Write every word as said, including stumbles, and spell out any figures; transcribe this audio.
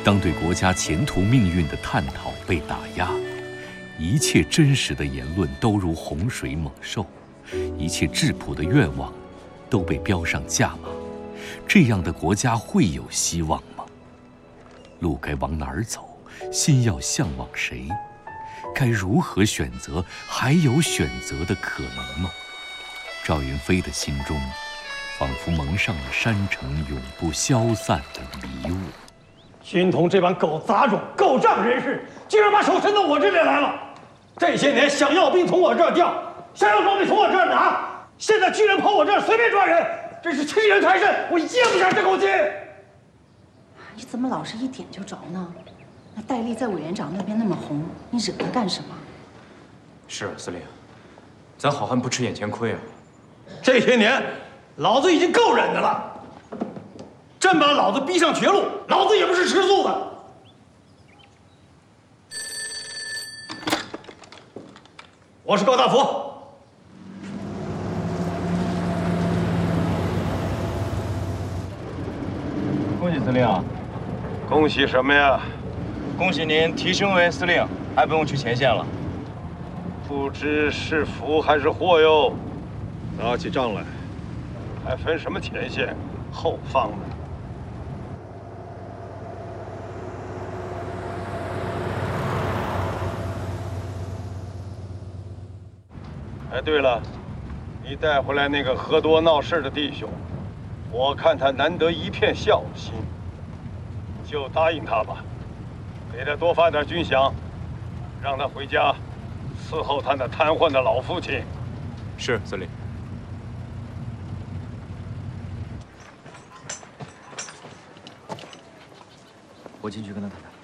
当对国家前途命运的探讨被打压，一切真实的言论都如洪水猛兽，一切质朴的愿望都被标上价码，这样的国家会有希望吗？路该往哪儿走？心要向往谁？该如何选择？还有选择的可能吗？赵云飞的心中，仿佛蒙上了山城永不消散的迷雾。 军统这帮狗杂种、狗仗人势，竟然把手伸到我这里来了！这些年想要兵从我这儿调，想要装备从我这儿拿，现在居然跑我这儿随便抓人，真是欺人太甚！我咽不下这口气。 你怎么老是一点就着呢？那戴笠在委员长那边那么红，你惹他干什么？ 是啊，司令，咱好汉不吃眼前亏啊。 这些年，老子已经够忍的了。真把老子逼上绝路，老子也不是吃素的。我是高大福。 恭喜司令！ 恭喜什么呀？ 恭喜您提升为司令，还不用去前线了。 不知是福还是祸哟。打起仗来，还分什么前线、后方呢？哎，对了，你带回来那个喝多闹事的弟兄，我看他难得一片孝心，就答应他吧，给他多发点军饷，让他回家伺候他那瘫痪的老父亲。 是，司令。 我进去跟他谈谈。